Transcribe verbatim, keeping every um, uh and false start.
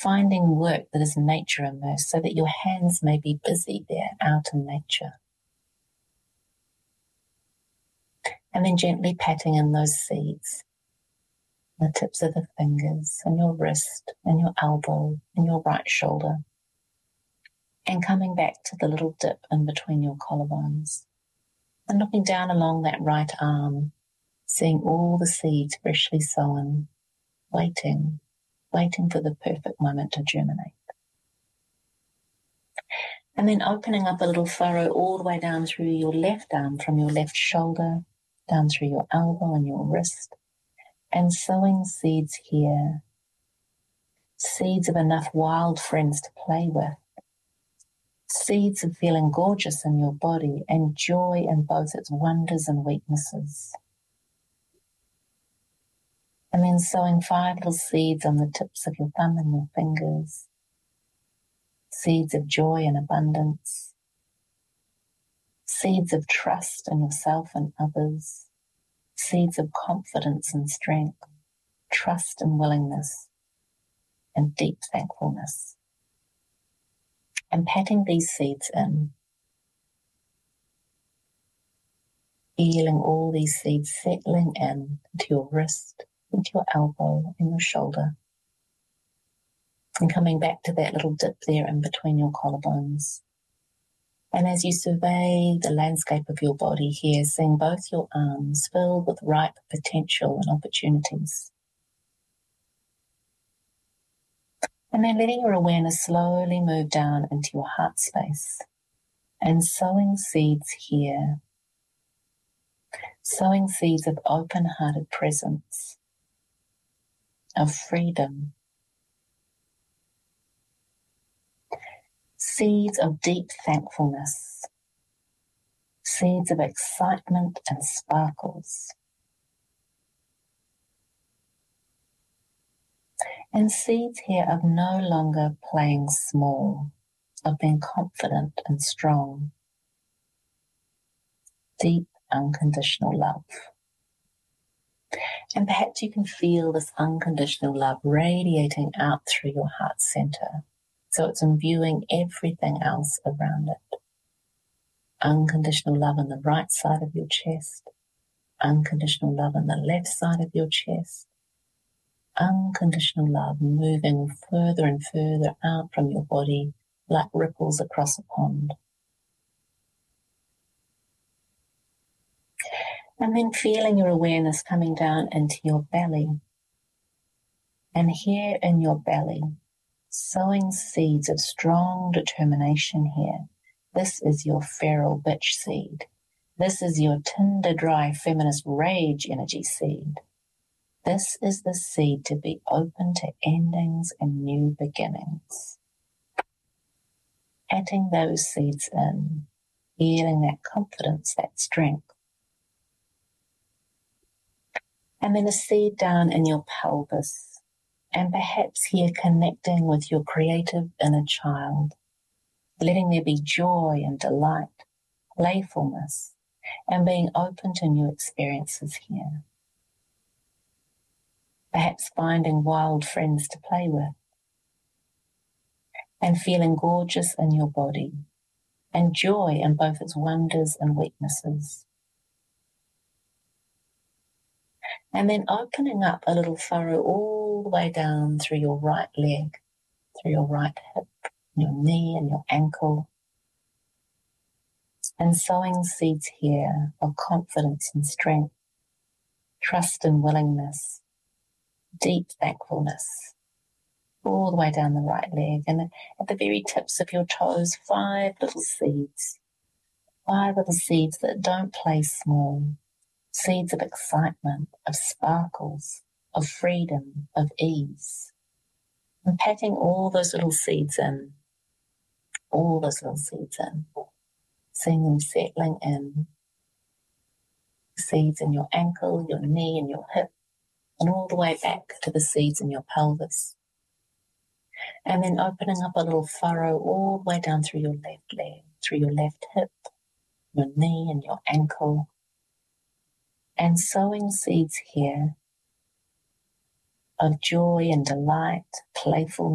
finding work that is nature immersed so that your hands may be busy there out in nature. And then gently patting in those seeds, the tips of the fingers and your wrist and your elbow and your right shoulder, and coming back to the little dip in between your collarbones and looking down along that right arm, seeing all the seeds freshly sown, waiting, waiting for the perfect moment to germinate. And then opening up a little furrow all the way down through your left arm, from your left shoulder, down through your elbow and your wrist, and sowing seeds here, seeds of enough wild friends to play with, seeds of feeling gorgeous in your body and joy in both its wonders and weaknesses. And then sowing five little seeds on the tips of your thumb and your fingers, seeds of joy and abundance, seeds of trust in yourself and others, seeds of confidence and strength, trust and willingness, and deep thankfulness. And patting these seeds in, feeling all these seeds settling in into your wrist, into your elbow and your shoulder, and coming back to that little dip there in between your collarbones. And as you survey the landscape of your body here, seeing both your arms filled with ripe potential and opportunities. And then letting your awareness slowly move down into your heart space and sowing seeds here, sowing seeds of open-hearted presence, of freedom, seeds of deep thankfulness, seeds of excitement and sparkles, and seeds here of no longer playing small, of being confident and strong, deep unconditional love. And perhaps you can feel this unconditional love radiating out through your heart center, so it's imbuing everything else around it. Unconditional love on the right side of your chest, unconditional love on the left side of your chest, unconditional love moving further and further out from your body like ripples across a pond. And then feeling your awareness coming down into your belly. And here in your belly, sowing seeds of strong determination here. This is your feral bitch seed. This is your tinder dry feminist rage energy seed. This is the seed to be open to endings and new beginnings. Adding those seeds in, feeling that confidence, that strength. And then a seed down in your pelvis, and perhaps here connecting with your creative inner child, letting there be joy and delight, playfulness, and being open to new experiences here. Perhaps finding wild friends to play with, and feeling gorgeous in your body, and joy in both its wonders and weaknesses. And then opening up a little furrow all the way down through your right leg, through your right hip, your knee and your ankle. And sowing seeds here of confidence and strength, trust and willingness, deep thankfulness, all the way down the right leg. And at the very tips of your toes, five little seeds, five little seeds that don't play small. Seeds of excitement, of sparkles, of freedom, of ease. And patting all those little seeds in, all those little seeds in, seeing them settling in. Seeds in your ankle, your knee and your hip, and all the way back to the seeds in your pelvis. And then opening up a little furrow all the way down through your left leg, through your left hip, your knee and your ankle. And sowing seeds here of joy and delight, playfulness,